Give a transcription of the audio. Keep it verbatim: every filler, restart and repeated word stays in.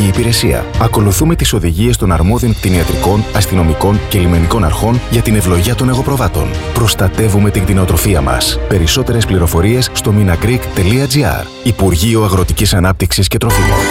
κτηνιατρική υπηρεσία. Ακολουθούμε τις οδηγίες των αρμόδιων κτηνιατρικών, αστυνομικών και λιμενικών αρχών για την ευλογία των εγωπροβάτων. Προστατεύουμε την κτηνοτροφία μας. Περισσότερες πληροφορίες στο minagreek τελεία gr. Υπουργείο Αγροτικής Ανάπτυξης και Τροφίμων.